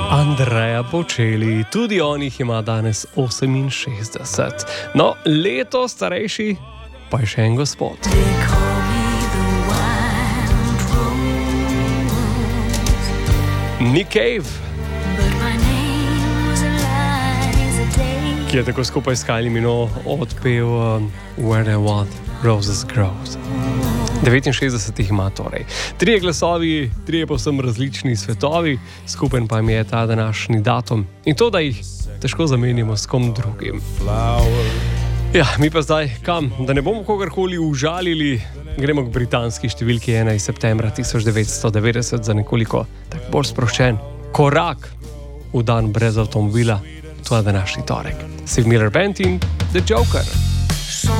Andrea Bocelli, tudi on jih ima danes 68. No, leto starejši pa je še en gospod. Nick Cave, ki je tako skupaj s Kylie Minogue odpel Where They Want Roses Grows. 69 jih ima torej. 3 glasovi, 3 povsem različni svetovi, skupen pa mi je ta današnji datum. In to, da jih težko zamenjamo s kom drugim. Ja, mi pa zdaj kam? Da ne bomo kogarkoli užalili, gremo k britanski številki 1 iz septembra 1990 za nekoliko tak bolj sproščen korak v dan brez avtomobila. To je današnji torek. Steve Miller Band in The Joker.